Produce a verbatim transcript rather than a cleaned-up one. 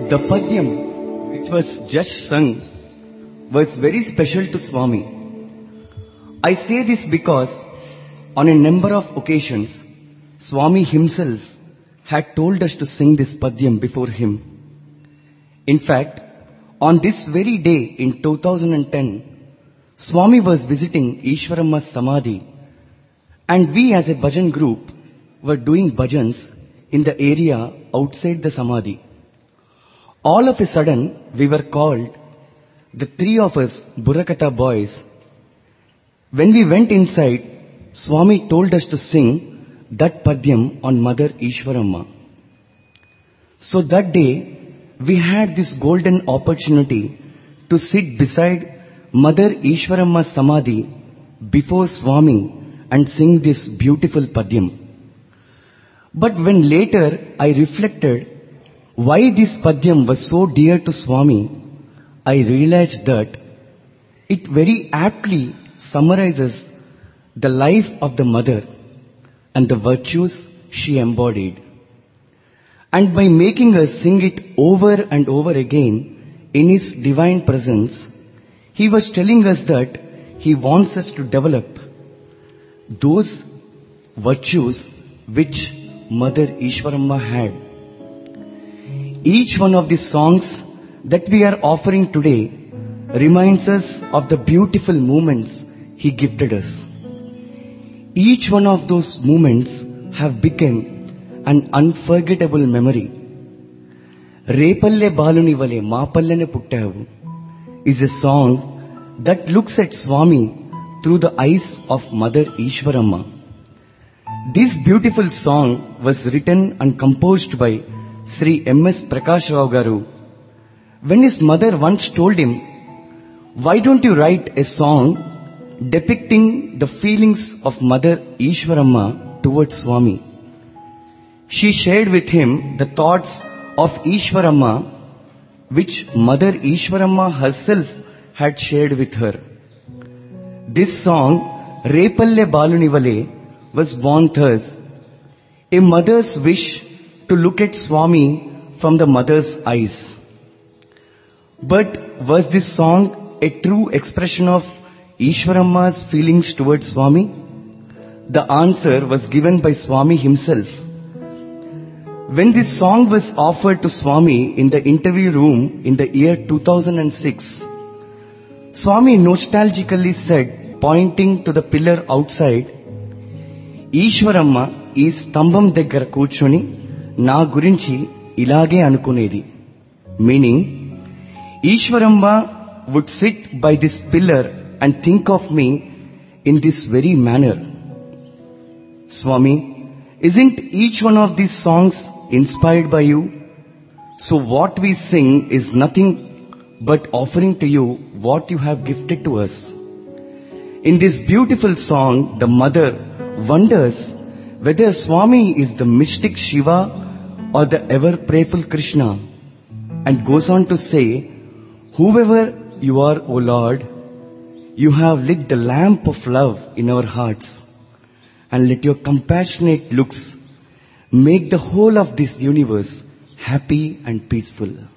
The Padyam, which was just sung, was very special to Swami. I say this because on a number of occasions, Swami himself had told us to sing this Padyam before him. In fact, on this very day in two thousand ten, Swami was visiting Ishwaramma's Samadhi, and we as a bhajan group were doing bhajans in the area outside the Samadhi. All of a sudden, we were called, the three of us Burrakatha boys. When we went inside, Swami told us to sing that Padyam on Mother Ishwaramma. So that day, we had this golden opportunity to sit beside Mother Ishwaramma's Samadhi before Swami and sing this beautiful Padyam. But when later I reflected why this Padyam was so dear to Swami, I realized that it very aptly summarizes the life of the mother and the virtues she embodied. And by making us sing it over and over again in His divine presence, He was telling us that He wants us to develop those virtues which Mother Ishwaramma had. Each one of these songs that we are offering today reminds us of the beautiful moments He gifted us. Each one of those moments have become an unforgettable memory. Repalle Baluni Vale Mapallane Puttavu is a song that looks at Swami through the eyes of Mother Ishwaramma. This beautiful song was written and composed by Sri M S Prakash Rao Garu. When his mother once told him, "Why don't you write a song depicting the feelings of Mother Ishwaramma towards Swami?" She shared with him the thoughts of Ishwaramma, which Mother Ishwaramma herself had shared with her. This song, Repalle Baluni Vale, was born thus, a mother's wish to look at Swami from the mother's eyes. But was this song a true expression of Ishwaramma's feelings towards Swami? The answer was given by Swami himself. When this song was offered to Swami in the interview room in the year two thousand six, Swami nostalgically said, pointing to the pillar outside, "Ishwaramma ఈ స్తంభం దగ్గర కూర్చొని నా గురించి ఇలాగే అనుకునేది." Meaning, Ishwaramma would sit by this pillar and think of me in this very manner. Swami, isn't each one of these songs inspired by you? So what we sing is nothing but offering to you what you have gifted to us. In this beautiful song, the mother wonders whether Swami is the mystic Shiva or the ever-prayerful Krishna, and goes on to say, "Whoever you are, O Lord, you have lit the lamp of love in our hearts, and let your compassionate looks make the whole of this universe happy and peaceful."